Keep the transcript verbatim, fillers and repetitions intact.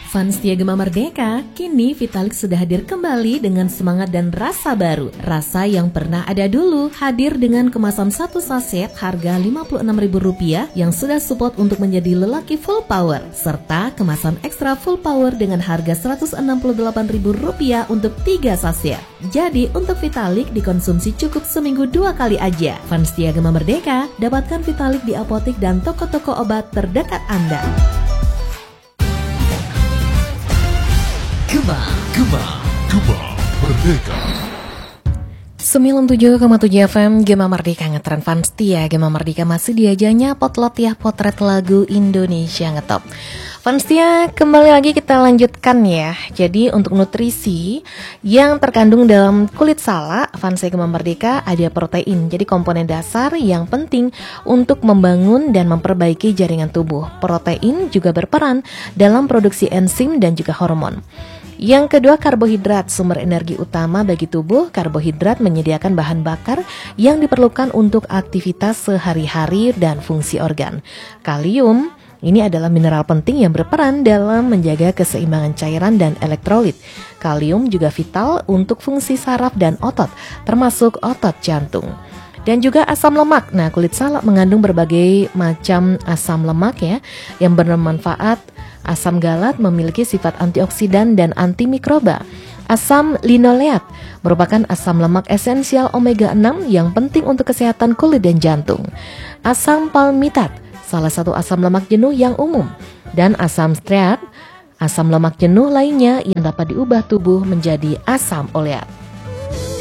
Fans Setia Gema Merdeka, kini Vitalix sudah hadir kembali dengan semangat dan rasa baru. Rasa yang pernah ada dulu, hadir dengan kemasan satu saset harga lima puluh enam ribu rupiah yang sudah support untuk menjadi lelaki full power, serta kemasan ekstra full power dengan harga seratus enam puluh delapan ribu rupiah untuk tiga saset. Jadi untuk Vitalix dikonsumsi cukup seminggu dua kali aja. Fans Setia Gema Merdeka, dapatkan Vitalix di apotik dan toko-toko obat terdekat Anda. Gema, Gema, Gema Merdeka. sembilan puluh tujuh koma tujuh F M Gema Merdeka, ngetren fans Setia Gema Merdeka masih diajanya potlot ya, potret lagu Indonesia ngetop. Fans Setia, kembali lagi kita lanjutkan ya. Jadi untuk nutrisi yang terkandung dalam kulit salak, fans Setia Gema Merdeka ada protein. Jadi komponen dasar yang penting untuk membangun dan memperbaiki jaringan tubuh. Protein juga berperan dalam produksi enzim dan juga hormon. Yang kedua, karbohidrat, sumber energi utama bagi tubuh. Karbohidrat menyediakan bahan bakar yang diperlukan untuk aktivitas sehari-hari dan fungsi organ. Kalium, ini adalah mineral penting yang berperan dalam menjaga keseimbangan cairan dan elektrolit. Kalium juga vital untuk fungsi saraf dan otot, termasuk otot jantung. Dan juga asam lemak. Nah, kulit salak mengandung berbagai macam asam lemak ya, yang bermanfaat. Asam galat memiliki sifat antioksidan dan antimikroba. Asam linoleat merupakan asam lemak esensial omega enam yang penting untuk kesehatan kulit dan jantung. Asam palmitat, salah satu asam lemak jenuh yang umum. Dan asam stearat, asam lemak jenuh lainnya yang dapat diubah tubuh menjadi asam oleat.